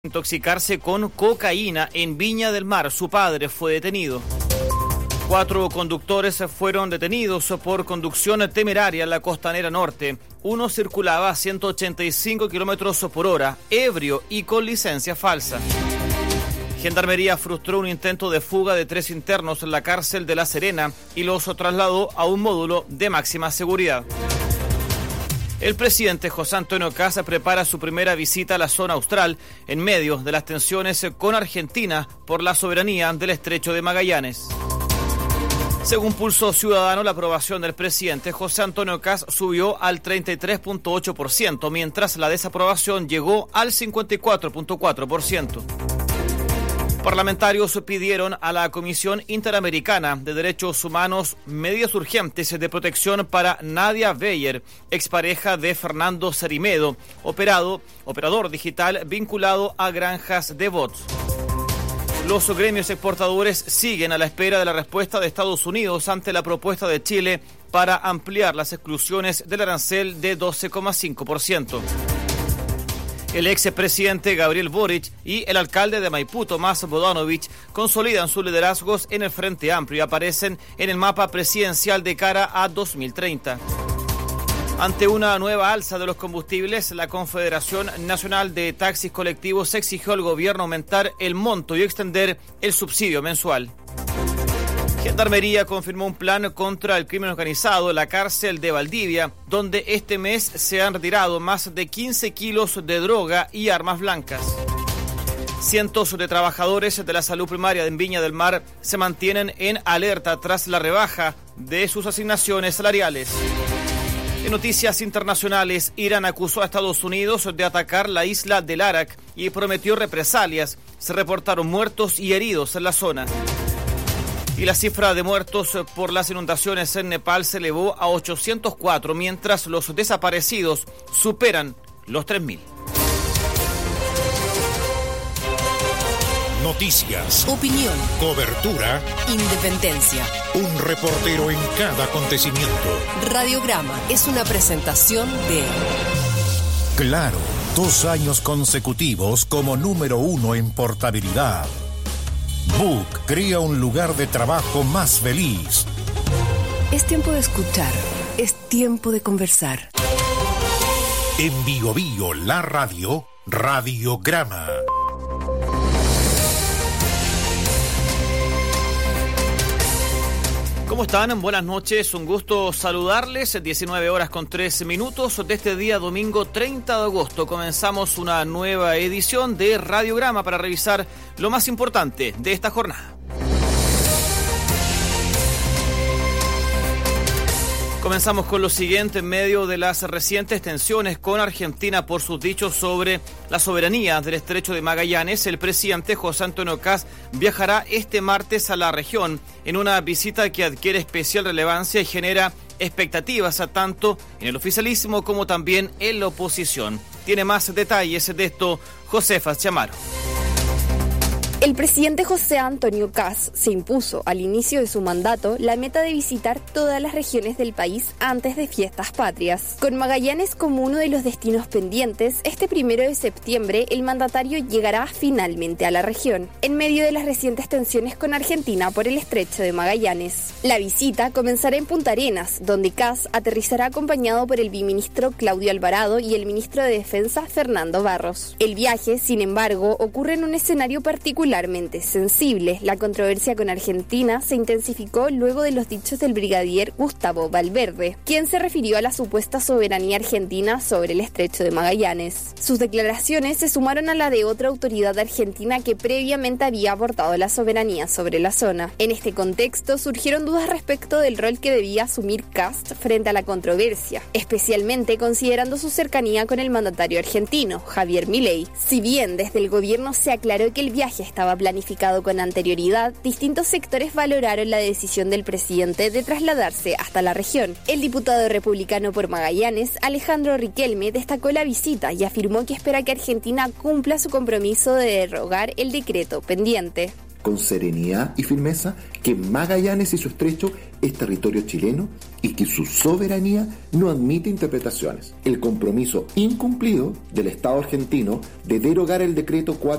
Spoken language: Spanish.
Intoxicarse con cocaína en Viña del Mar. Su padre fue detenido. 4 conductores fueron detenidos por conducción temeraria en la Costanera Norte. Uno circulaba a 185 kilómetros por hora, ebrio y con licencia falsa. Gendarmería frustró un intento de fuga de 3 internos en la cárcel de La Serena y los trasladó a un módulo de máxima seguridad. El presidente José Antonio Kast prepara su primera visita a la zona austral en medio de las tensiones con Argentina por la soberanía del Estrecho de Magallanes. Según Pulso Ciudadano, la aprobación del presidente José Antonio Kast subió al 33.8%, mientras la desaprobación llegó al 54.4%. Parlamentarios pidieron a la Comisión Interamericana de Derechos Humanos medidas urgentes de protección para Nadia Beyer, expareja de Fernando Cerimedo, operador digital vinculado a granjas de bots. Los gremios exportadores siguen a la espera de la respuesta de Estados Unidos ante la propuesta de Chile para ampliar las exclusiones del arancel de 12,5%. El expresidente Gabriel Boric y el alcalde de Maipú, Tomás Bodanovich, consolidan sus liderazgos en el Frente Amplio y aparecen en el mapa presidencial de cara a 2030. Ante una nueva alza de los combustibles, la Confederación Nacional de Taxis Colectivos exigió al gobierno aumentar el monto y extender el subsidio mensual. Gendarmería confirmó un plan contra el crimen organizado en la cárcel de Valdivia, donde este mes se han retirado más de 15 kilos de droga y armas blancas. Cientos de trabajadores de la salud primaria en Viña del Mar se mantienen en alerta tras la rebaja de sus asignaciones salariales. En noticias internacionales, Irán acusó a Estados Unidos de atacar la isla de Larak y prometió represalias. Se reportaron muertos y heridos en la zona. Y la cifra de muertos por las inundaciones en Nepal se elevó a 804, mientras los desaparecidos superan los 3.000. Noticias, opinión, cobertura, independencia. Un reportero en cada acontecimiento. Radiograma es una presentación de Claro, 2 años consecutivos como número 1 en portabilidad. Book crea un lugar de trabajo más feliz. Es tiempo de escuchar, es tiempo de conversar. En Bio Bio, la radio, Radiograma. ¿Cómo están? Buenas noches, un gusto saludarles. 19:03 de este día domingo 30 de agosto. Comenzamos una nueva edición de Radiograma para revisar lo más importante de esta jornada. Comenzamos con lo siguiente. En medio de las recientes tensiones con Argentina por sus dichos sobre la soberanía del Estrecho de Magallanes, el presidente José Antonio Kast viajará este martes a la región en una visita que adquiere especial relevancia y genera expectativas tanto en el oficialismo como también en la oposición. Tiene más detalles de esto Josefa Chamaro. El presidente José Antonio Kast se impuso al inicio de su mandato la meta de visitar todas las regiones del país antes de fiestas patrias. Con Magallanes como uno de los destinos pendientes, este 1 de septiembre el mandatario llegará finalmente a la región, en medio de las recientes tensiones con Argentina por el Estrecho de Magallanes. La visita comenzará en Punta Arenas, donde Kast aterrizará acompañado por el viceministro Claudio Alvarado y el ministro de Defensa Fernando Barros. El viaje, sin embargo, ocurre en un escenario particularmente sensible. La controversia con Argentina se intensificó luego de los dichos del brigadier Gustavo Valverde, quien se refirió a la supuesta soberanía argentina sobre el Estrecho de Magallanes. Sus declaraciones se sumaron a la de otra autoridad argentina que previamente había abortado la soberanía sobre la zona. En este contexto surgieron dudas respecto del rol que debía asumir Kast frente a la controversia, especialmente considerando su cercanía con el mandatario argentino, Javier Milei. Si bien desde el gobierno se aclaró que el viaje estaba planificado con anterioridad, distintos sectores valoraron la decisión del presidente de trasladarse hasta la región. El diputado republicano por Magallanes, Alejandro Riquelme, destacó la visita y afirmó que espera que Argentina cumpla su compromiso de derogar el decreto pendiente. con serenidad y firmeza que Magallanes y su estrecho es territorio chileno y que su soberanía no admite interpretaciones. El compromiso incumplido del Estado argentino de derogar el decreto 4